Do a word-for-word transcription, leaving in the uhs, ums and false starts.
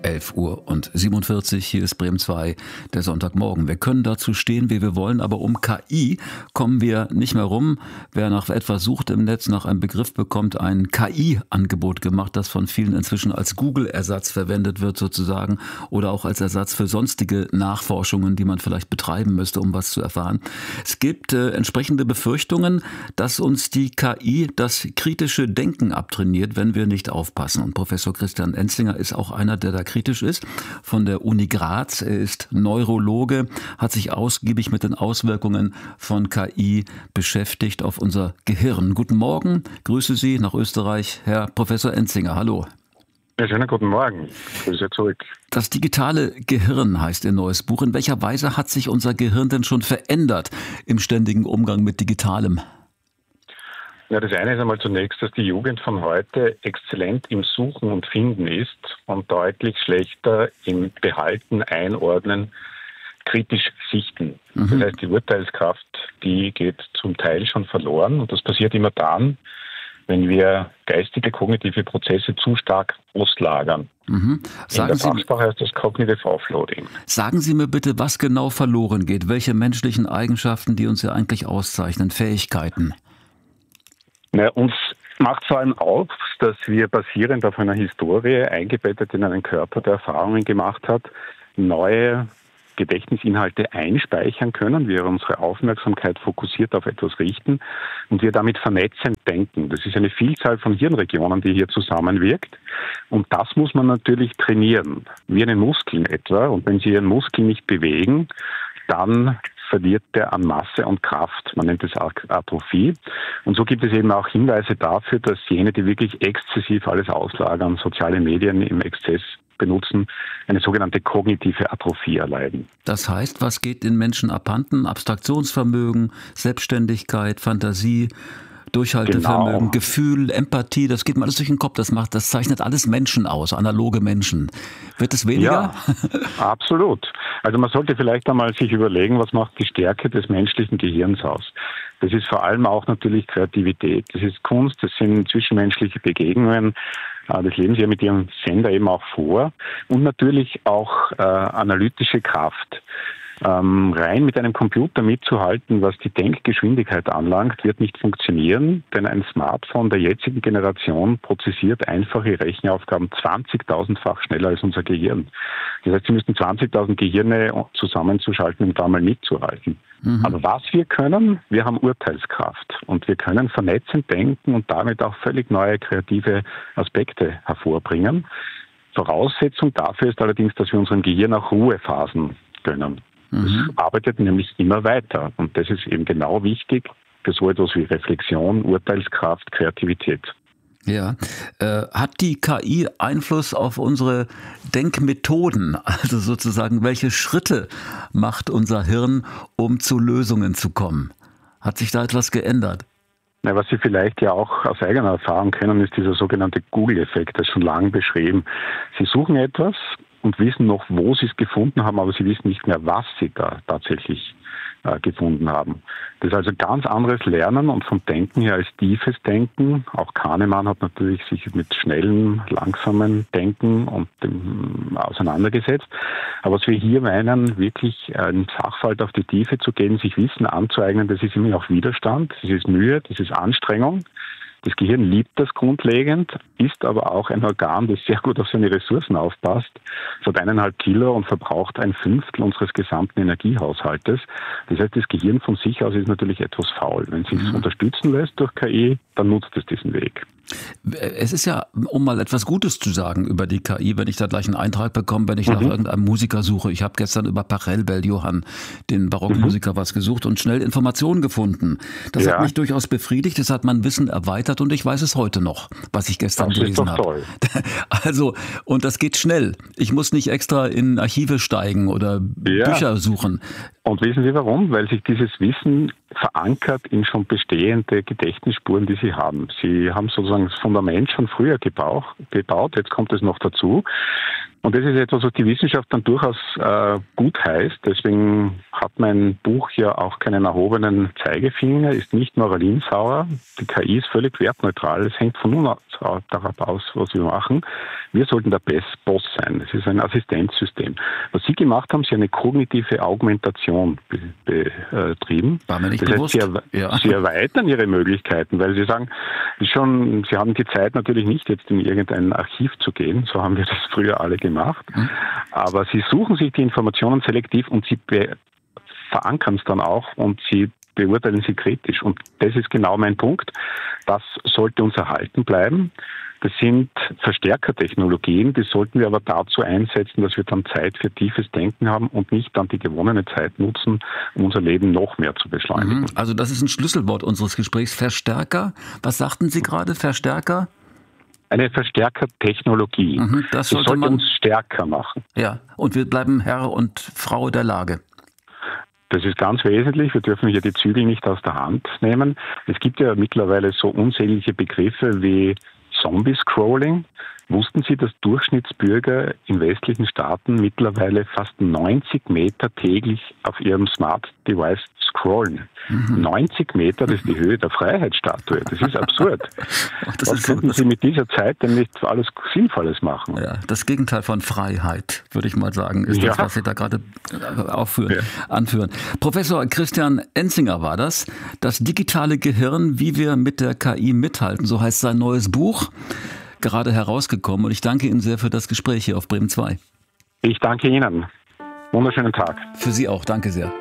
elf Uhr und siebenundvierzig, hier ist Bremen zwei, der Sonntagmorgen. Wir können dazu stehen, wie wir wollen, aber um K I kommen wir nicht mehr rum. Wer nach etwas sucht im Netz, nach einem Begriff, bekommt ein K I-Angebot gemacht, das von vielen inzwischen als Google-Ersatz verwendet wird sozusagen oder auch als Ersatz für sonstige Nachforschungen, die man vielleicht betreiben müsste, um was zu erfahren. Es gibt äh, entsprechende Befürchtungen, dass uns die K I das kritische Denken abtrainiert, wenn wir nicht aufpassen. Und Professor Christian Enzlinger ist auch einer, der da kritisch ist, von der Uni Graz. Er ist Neurologe, hat sich ausgiebig mit den Auswirkungen von K I beschäftigt auf unser Gehirn. Guten Morgen, grüße Sie nach Österreich, Herr Professor Enzlinger. Hallo. Ja, schönen guten Morgen. Grüße zurück. Das digitale Gehirn heißt Ihr neues Buch. In welcher Weise hat sich unser Gehirn denn schon verändert im ständigen Umgang mit Digitalem? Ja, das eine ist einmal zunächst, dass die Jugend von heute exzellent im Suchen und Finden ist und deutlich schlechter im Behalten, Einordnen, kritisch sichten. Mhm. Das heißt, die Urteilskraft, die geht zum Teil schon verloren und das passiert immer dann, wenn wir geistige, kognitive Prozesse zu stark auslagern. Mhm. Sagen In der Fachsprache heißt das Cognitive Offloading. Sagen Sie mir bitte, was genau verloren geht? Welche menschlichen Eigenschaften, die uns ja eigentlich auszeichnen, Fähigkeiten? Na, uns macht vor allem auf, dass wir basierend auf einer Historie, eingebettet in einen Körper, der Erfahrungen gemacht hat, neue Gedächtnisinhalte einspeichern können, wir unsere Aufmerksamkeit fokussiert auf etwas richten und wir damit vernetzend denken. Das ist eine Vielzahl von Hirnregionen, die hier zusammenwirkt und das muss man natürlich trainieren, wie einen Muskel etwa. Und wenn Sie Ihren Muskel nicht bewegen, dann verliert der an Masse und Kraft. Man nennt es Atrophie. Und so gibt es eben auch Hinweise dafür, dass jene, die wirklich exzessiv alles auslagern, soziale Medien im Exzess benutzen, eine sogenannte kognitive Atrophie erleiden. Das heißt, was geht den Menschen abhanden? Abstraktionsvermögen, Selbstständigkeit, Fantasie, Durchhaltevermögen, genau. Gefühl, Empathie, das geht mir alles durch den Kopf. Das macht, das zeichnet alles Menschen aus, analoge Menschen. Wird es weniger? Ja, absolut. Also man sollte vielleicht einmal sich überlegen, was macht die Stärke des menschlichen Gehirns aus. Das ist vor allem auch natürlich Kreativität. Das ist Kunst, das sind zwischenmenschliche Begegnungen. Das leben Sie ja mit Ihrem Sender eben auch vor. Und natürlich auch äh, analytische Kraft. Ähm, rein mit einem Computer mitzuhalten, was die Denkgeschwindigkeit anlangt, wird nicht funktionieren, denn ein Smartphone der jetzigen Generation prozessiert einfache Rechenaufgaben zwanzigtausendfach schneller als unser Gehirn. Das heißt, Sie müssten zwanzigtausend Gehirne zusammenzuschalten, um da mal mitzuhalten. Mhm. Aber was wir können, wir haben Urteilskraft und wir können vernetzend denken und damit auch völlig neue kreative Aspekte hervorbringen. Voraussetzung dafür ist allerdings, dass wir unserem Gehirn auch Ruhephasen gönnen. Es mhm. arbeitet nämlich immer weiter und das ist eben genau wichtig für so etwas wie Reflexion, Urteilskraft, Kreativität. Ja, äh, hat die K I Einfluss auf unsere Denkmethoden? Also sozusagen, welche Schritte macht unser Hirn, um zu Lösungen zu kommen? Hat sich da etwas geändert? Na, was Sie vielleicht ja auch aus eigener Erfahrung kennen, ist dieser sogenannte Google-Effekt, das ist schon lange beschrieben. Sie suchen etwas und wissen noch, wo Sie es gefunden haben, aber Sie wissen nicht mehr, was Sie da tatsächlich äh, gefunden haben. Das ist also ganz anderes Lernen und vom Denken her als tiefes Denken. Auch Kahnemann hat natürlich sich mit schnellem, langsamen Denken und dem auseinandergesetzt. Aber was wir hier meinen, wirklich einen Sachverhalt auf die Tiefe zu gehen, sich Wissen anzueignen, das ist immer auch Widerstand, das ist Mühe, das ist Anstrengung. Das Gehirn liebt das grundlegend, ist aber auch ein Organ, das sehr gut auf seine Ressourcen aufpasst. Es hat eineinhalb Kilo und verbraucht ein Fünftel unseres gesamten Energiehaushaltes. Das heißt, das Gehirn von sich aus ist natürlich etwas faul. Wenn es sich mhm. unterstützen lässt durch K I, dann nutzt es diesen Weg. Es ist ja, um mal etwas Gutes zu sagen über die K I, wenn ich da gleich einen Eintrag bekomme, wenn ich mhm. nach irgendeinem Musiker suche. Ich habe gestern über Pachelbel Johann, den Barockmusiker, mhm. was gesucht und schnell Informationen gefunden. Das ja. hat mich durchaus befriedigt, das hat mein Wissen erweitert und ich weiß es heute noch, was ich gestern das gelesen habe. Toll. Also, und das geht schnell. Ich muss nicht extra in Archive steigen oder ja. Bücher suchen. Und wissen Sie warum? Weil sich dieses Wissen verankert in schon bestehende Gedächtnisspuren, die Sie haben. Sie haben sozusagen das Fundament schon früher gebaut, gebaut. Jetzt kommt es noch dazu. Und das ist etwas, was die Wissenschaft dann durchaus äh, gut heißt. Deswegen hat mein Buch ja auch keinen erhobenen Zeigefinger, ist nicht moralinsauer. Die K I ist völlig wertneutral. Es hängt von uns darauf aus, was wir machen. Wir sollten der Best Boss sein. Es ist ein Assistenzsystem. Was Sie gemacht haben, Sie haben eine kognitive Augmentation be- betrieben. War mir nicht das bewusst. Heißt, Sie, er- ja. Sie erweitern Ihre Möglichkeiten, weil Sie sagen, ist schon, Sie haben die Zeit natürlich nicht, jetzt in irgendein Archiv zu gehen. So haben wir das früher alle gemacht. Mhm. Aber Sie suchen sich die Informationen selektiv und Sie be- verankern es dann auch und Sie beurteilen sie kritisch. Und das ist genau mein Punkt. Das sollte uns erhalten bleiben. Das sind Verstärkertechnologien, die sollten wir aber dazu einsetzen, dass wir dann Zeit für tiefes Denken haben und nicht dann die gewonnene Zeit nutzen, um unser Leben noch mehr zu beschleunigen. Also das ist ein Schlüsselwort unseres Gesprächs. Verstärker. Was sagten Sie gerade? Verstärker? Eine Verstärkertechnologie. Mhm, das sollte, das sollte man, uns stärker machen. Ja, und wir bleiben Herr und Frau der Lage. Das ist ganz wesentlich. Wir dürfen hier die Zügel nicht aus der Hand nehmen. Es gibt ja mittlerweile so unsägliche Begriffe wie Zombie-Scrolling. Wussten Sie, dass Durchschnittsbürger in westlichen Staaten mittlerweile fast neunzig Meter täglich auf ihrem Smart-Device scrollen? Mhm. neunzig Meter, das ist die Höhe der Freiheitsstatue. Das ist absurd. Das Was ist könnten so, Sie mit dieser Zeit denn nicht alles Sinnvolles machen? Ja, das Gegenteil von Freiheit, würde ich mal sagen, ist ja. das, was Sie da gerade aufführen, ja. anführen. Professor Christian Enzinger war das. Das digitale Gehirn, wie wir mit der K I mithalten, so heißt sein neues Buch. Gerade herausgekommen und ich danke Ihnen sehr für das Gespräch hier auf Bremen zwei. Ich danke Ihnen. Wunderschönen Tag. Für Sie auch. Danke sehr.